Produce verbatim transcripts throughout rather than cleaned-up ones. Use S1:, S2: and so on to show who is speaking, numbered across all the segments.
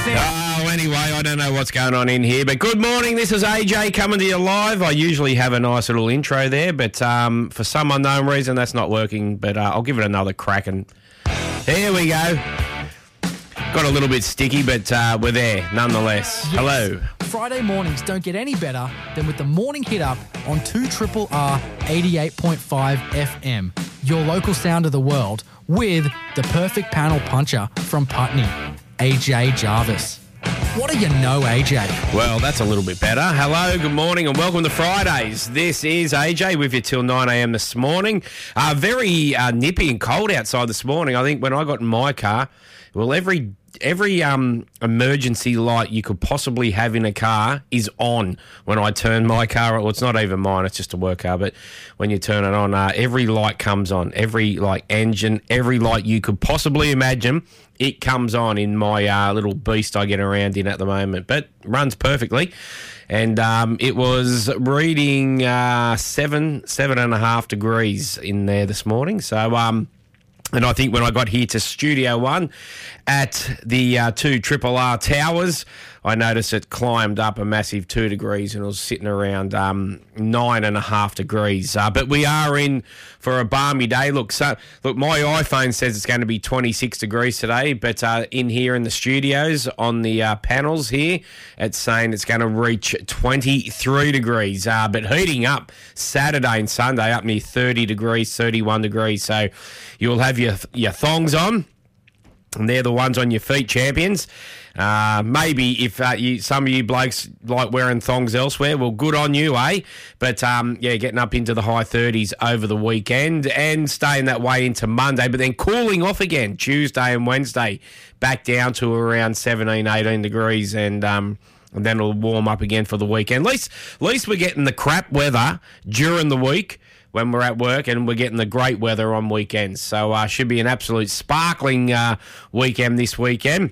S1: Oh, anyway, I don't know what's going on in here, but good morning. This is A J coming to you live. I usually have a nice little intro there, but um, for some unknown reason, that's not working. But uh, I'll give it another crack, and here we go. Got a little bit sticky, but uh, we're there nonetheless.
S2: Yes.
S1: Hello.
S2: Friday mornings don't get any better than with the morning hit up on two R R R eighty-eight point five F M. Your local sound of the world with the perfect panel puncher from Putney, A J Jarvis. What do you know, A J?
S1: Well, that's a little bit better. Hello, good morning, and welcome to Fridays. This is A J with you till nine a.m. this morning. Uh, very uh, nippy and cold outside this morning. I think when I got in my car, well, every every um, emergency light you could possibly have in a car is on when I turn my car on. Well, it's not even mine, it's just a work car, but when you turn it on, uh, every light comes on. Every like engine, every light you could possibly imagine, it comes on in my uh, little beast I get around in at the moment, but runs perfectly. And um, it was reading uh, seven, seven and a half degrees in there this morning. So, um, and I think when I got here to Studio One at the uh, two R R R towers, I noticed it climbed up a massive two degrees and it was sitting around um, nine and a half degrees. Uh, but we are in for a balmy day. Look, so look, my iPhone says it's going to be twenty-six degrees today, but uh, in here in the studios on the uh, panels here, it's saying it's going to reach twenty-three degrees. Uh, but heating up Saturday and Sunday up near thirty degrees, thirty-one degrees. So you'll have your your thongs on. And they're the ones on your feet, champions. Uh, maybe if uh, you, some of you blokes like wearing thongs elsewhere, well, good on you, eh? But, um, yeah, getting up into the high thirties over the weekend and staying that way into Monday, but then cooling off again Tuesday and Wednesday, back down to around seventeen, eighteen degrees, and um, and then it'll warm up again for the weekend. At least, at least we're getting the crap weather during the week when we're at work, and we're getting the great weather on weekends. So uh, should be an absolute sparkling uh, weekend this weekend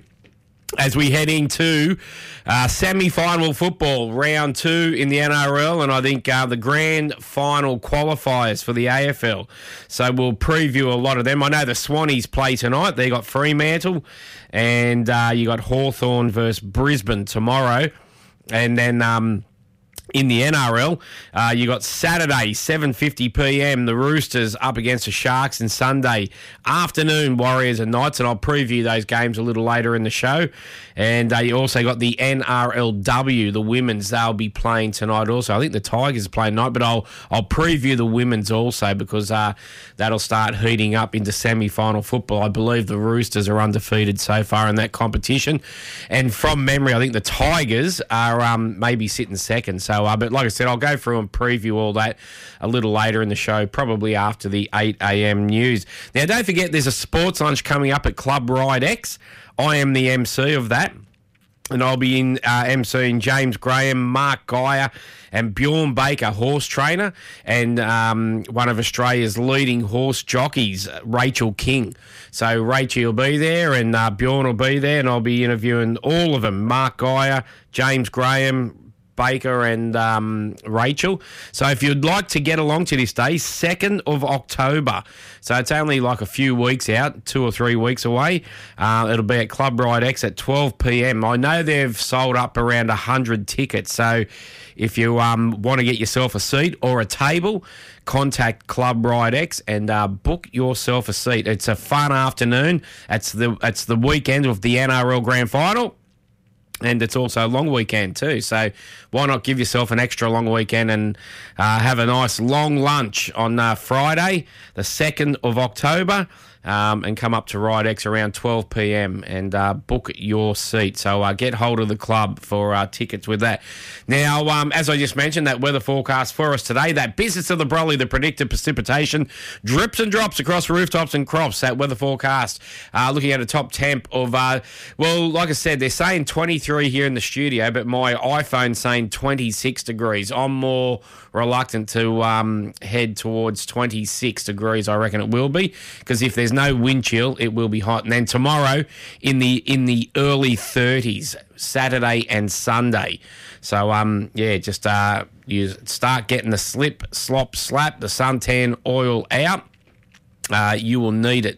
S1: as we head into uh, semi-final football, round two in the N R L, and I think uh, the grand final qualifiers for the A F L. So we'll preview a lot of them. I know the Swannies play tonight. They got Fremantle, and uh, you got Hawthorn versus Brisbane tomorrow. And then Um, in the N R L, uh, you got Saturday, seven fifty p.m, the Roosters up against the Sharks, and Sunday afternoon, Warriors and Knights, and I'll preview those games a little later in the show. And uh, you also got the N R L W, the women's. They'll be playing tonight also. I think the Tigers are playing tonight, but I'll I'll preview the women's also because uh, that'll start heating up into semi-final football. I believe the Roosters are undefeated so far in that competition. And from memory, I think the Tigers are um, maybe sitting second. So, uh, but like I said, I'll go through and preview all that a little later in the show, probably after the eight a.m. news. Now, don't forget, there's a sports lunch coming up at Club Ride X. I am the M C of that, and I'll be in uh, emceeing James Graham, Mark Geyer, and Bjorn Baker, horse trainer, and um, one of Australia's leading horse jockeys, Rachel King. So Rachel will be there, and uh, Bjorn will be there, and I'll be interviewing all of them, Mark Geyer, James Graham, Baker and um, Rachel. So if you'd like to get along to this day, second of October. So it's only like a few weeks out, two or three weeks away. Uh, it'll be at Club Ride X at twelve p.m. I know they've sold up around one hundred tickets. So if you um, want to get yourself a seat or a table, contact Club Ride X and uh, book yourself a seat. It's a fun afternoon. It's the, it's the weekend of the N R L Grand Final. And it's also a long weekend too, so why not give yourself an extra long weekend and uh, have a nice long lunch on uh, Friday, the second of October, um, and come up to Ride X around twelve p.m. and uh, book your seat. So uh, get hold of the club for uh, tickets with that. Now, um, as I just mentioned, that weather forecast for us today, that business of the Broly, the predicted precipitation, drips and drops across rooftops and crops, that weather forecast, uh, looking at a top temp of, uh, well, like I said, they're saying twenty-three here in the studio, but my iPhone's saying twenty-six degrees. I'm more reluctant to um, head towards twenty-six degrees, I reckon it will be, because if there's no wind chill, it will be hot. And then tomorrow in the in the early thirties, Saturday and Sunday. So, um, yeah, just uh, you start getting the slip, slop, slap, the suntan oil out. Uh, you will need it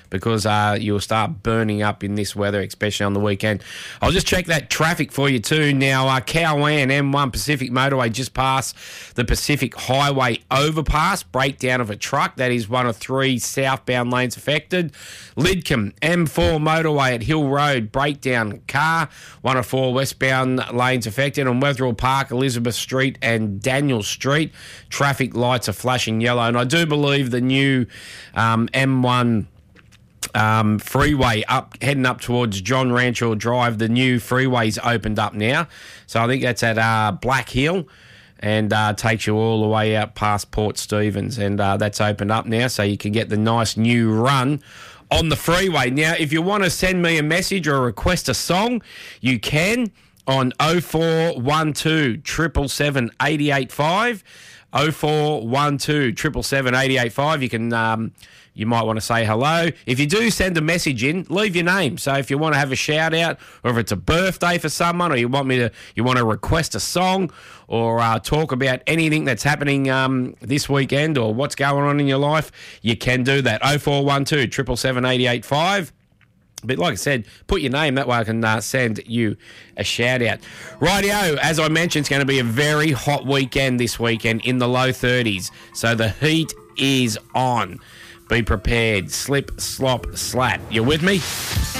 S1: because uh, you'll start burning up in this weather, especially on the weekend. I'll just check that traffic for you too. Now, uh, Cowan M one Pacific Motorway just past the Pacific Highway overpass, breakdown of a truck. That is one of three southbound lanes affected. Lidcombe M four Motorway at Hill Road, breakdown car, one of four westbound lanes affected. On Wetherill Park, Elizabeth Street and Daniel Street, traffic lights are flashing yellow. And I do believe the new um, M one um, freeway up heading up towards John Rancho Drive, the new freeway's opened up now. So I think that's at uh, Black Hill and uh, takes you all the way out past Port Stephens. And uh, that's opened up now, so you can get the nice new run on the freeway. Now, if you want to send me a message or request a song, you can on oh four one two, seven seven seven, eight eight five. oh four one two, seven seven seven, eight eight five. You can, um, you might want to say hello. If you do send a message in, leave your name. So if you want to have a shout out, or if it's a birthday for someone, or you want me to, you want to request a song, or uh, talk about anything that's happening um, this weekend, or what's going on in your life, you can do that. oh four one two, seven seven seven, eight eight five. But like I said, put your name, that way I can uh, send you a shout out. Rightio, as I mentioned, it's going to be a very hot weekend this weekend in the low thirties. So the heat is on. Be prepared. Slip, slop, slap. You with me?